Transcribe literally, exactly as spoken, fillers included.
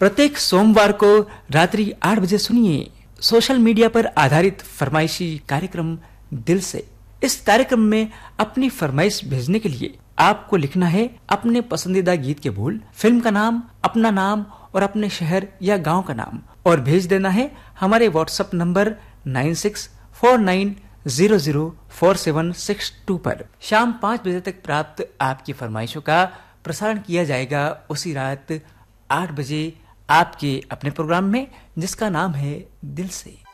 प्रत्येक सोमवार को रात्रि आठ बजे सुनिए सोशल मीडिया पर आधारित फरमाइशी कार्यक्रम दिल से। इस कार्यक्रम में अपनी फरमाइश भेजने के लिए आपको लिखना है अपने पसंदीदा गीत के बोल, फिल्म का नाम, अपना नाम और अपने शहर या गांव का नाम, और भेज देना है हमारे WhatsApp number nine six four nine zero zero four seven six to पर। शाम पाँच बजे तक प्राप्त आपकी फरमाइशों का प्रसारण किया जाएगा उसी रात आठ बजे आपके अपने प्रोग्राम में, जिसका नाम है दिल से।